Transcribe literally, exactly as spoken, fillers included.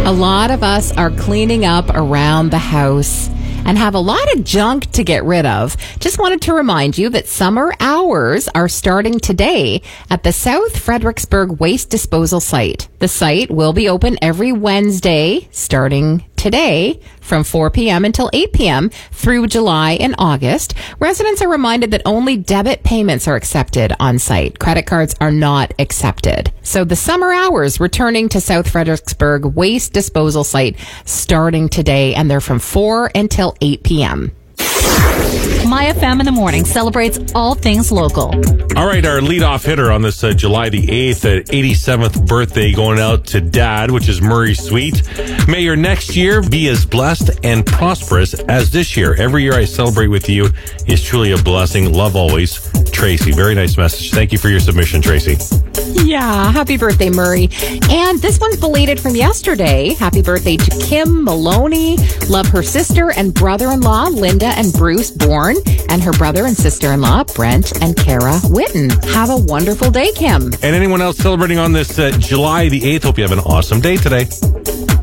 A lot of us are cleaning up around the house and have a lot of junk to get rid of. Just wanted to remind you that summer hours are starting today at the South Fredericksburg Waste Disposal Site. The site will be open every Wednesday starting today from four p.m. until eight p.m. through July and August. Residents are reminded that only debit payments are accepted on site. Credit cards are not accepted. So the summer hours returning to South Fredericksburg Waste Disposal Site starting today, and they're from four until eight p.m. My F M in the morning celebrates all things local. All right, our leadoff hitter on this uh, July the eighth, uh, eighty-seventh birthday going out to Dad, which is Murray Sweet. May your next year be as blessed and prosperous as this year. Every year I celebrate with you is truly a blessing. Love always. Tracy, very nice message. Thank you for your submission, Tracy. Yeah, happy birthday, Murray. And this one's belated from yesterday. Happy birthday to Kim Maloney. Love her sister and brother-in-law, Linda and Bruce Bourne, and her brother and sister-in-law, Brent and Kara Witten. Have a wonderful day, Kim. And anyone else celebrating on this uh, July the eighth, hope you have an awesome day today.